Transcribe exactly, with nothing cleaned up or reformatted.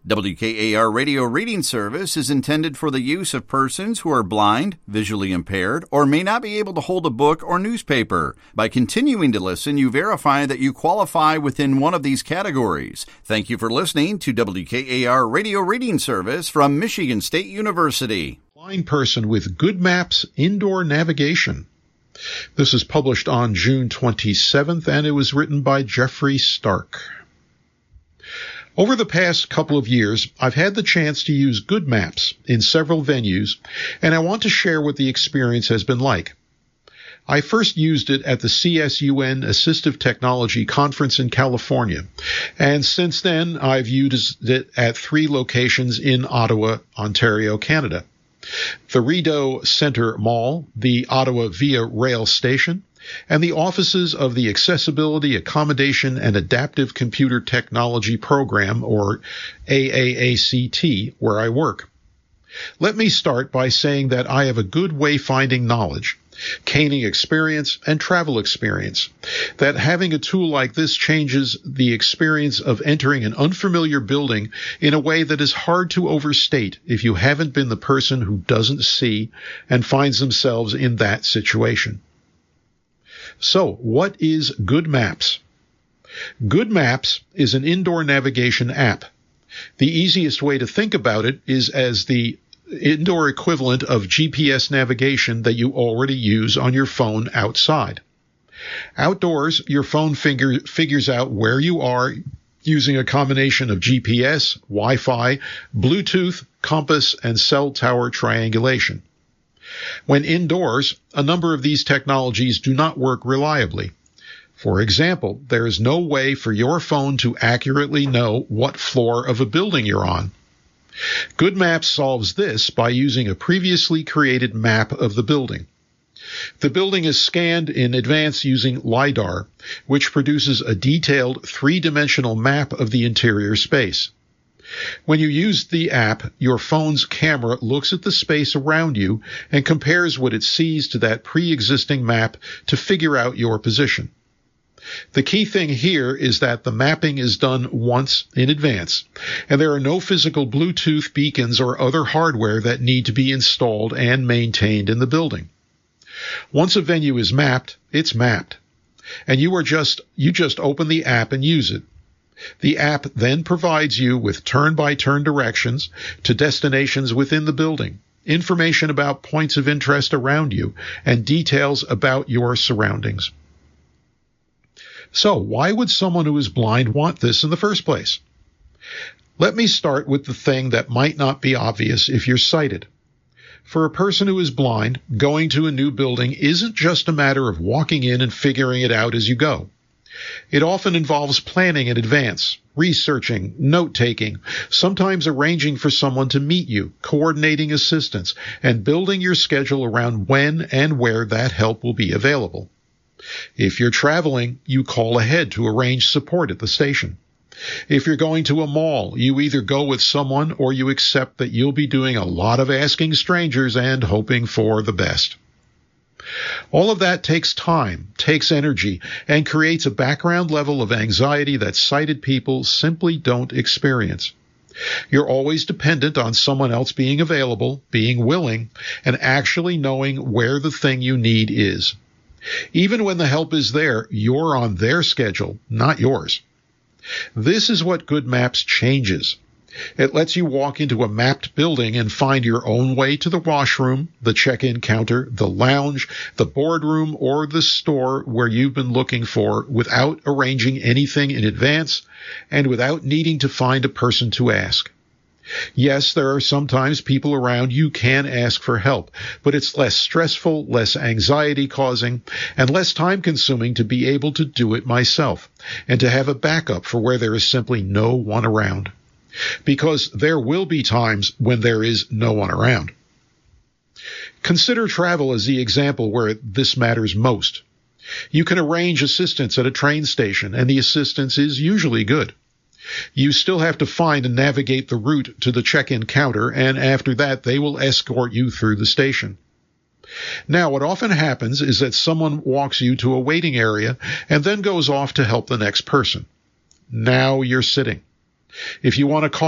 W K A R Radio Reading Service is intended for the use of persons who are blind, visually impaired, or may not be able to hold a book or newspaper. By continuing to listen, you verify that you qualify within one of these categories. Thank you for listening to W K A R Radio Reading Service from Michigan State University. Blind person with Good Maps Indoor Navigation. This is published on June twenty-seventh, and it was written by Jeffrey Stark. Over the past couple of years, I've had the chance to use Good Maps in several venues, and I want to share what the experience has been like. I first used it at the C S U N Assistive Technology Conference in California, and since then I've used it at three locations in Ottawa, Ontario, Canada. The Rideau Centre Mall, the Ottawa Via Rail Station, and the offices of the Accessibility, Accommodation, and Adaptive Computer Technology Program, or A A A C T, where I work. Let me start by saying that I have a good wayfinding knowledge, caning experience, and travel experience, that having a tool like this changes the experience of entering an unfamiliar building in a way that is hard to overstate if you haven't been the person who doesn't see and finds themselves in that situation. So, what is Good Maps? Good Maps is an indoor navigation app. The easiest way to think about it is as the indoor equivalent of G P S navigation that you already use on your phone outside. Outdoors, your phone finger, figures out where you are using a combination of G P S, Wi-Fi, Bluetooth, compass, and cell tower triangulation. When indoors, a number of these technologies do not work reliably. For example, there is no way for your phone to accurately know what floor of a building you're on. Good Maps solves this by using a previously created map of the building. The building is scanned in advance using LiDAR, which produces a detailed three-dimensional map of the interior space. When you use the app, your phone's camera looks at the space around you and compares what it sees to that pre-existing map to figure out your position. The key thing here is that the mapping is done once in advance, and there are no physical Bluetooth beacons or other hardware that need to be installed and maintained in the building. Once a venue is mapped, it's mapped, and you are just you just open the app and use it. The app then provides you with turn-by-turn directions to destinations within the building, information about points of interest around you, and details about your surroundings. So, why would someone who is blind want this in the first place? Let me start with the thing that might not be obvious if you're sighted. For a person who is blind, going to a new building isn't just a matter of walking in and figuring it out as you go. It often involves planning in advance, researching, note-taking, sometimes arranging for someone to meet you, coordinating assistance, and building your schedule around when and where that help will be available. If you're traveling, you call ahead to arrange support at the station. If you're going to a mall, you either go with someone or you accept that you'll be doing a lot of asking strangers and hoping for the best. All of that takes time, takes energy, and creates a background level of anxiety that sighted people simply don't experience. You're always dependent on someone else being available, being willing, and actually knowing where the thing you need is. Even when the help is there, you're on their schedule, not yours. This is what Good Maps changes. It lets you walk into a mapped building and find your own way to the washroom, the check-in counter, the lounge, the boardroom, or the store where you've been looking for without arranging anything in advance and without needing to find a person to ask. Yes, there are sometimes people around you can ask for help, but it's less stressful, less anxiety-causing, and less time-consuming to be able to do it myself and to have a backup for where there is simply no one around. Because there will be times when there is no one around. Consider travel as the example where this matters most. You can arrange assistance at a train station, and the assistance is usually good. You still have to find and navigate the route to the check-in counter, and after that they will escort you through the station. Now, what often happens is that someone walks you to a waiting area and then goes off to help the next person. Now you're sitting. If you want to call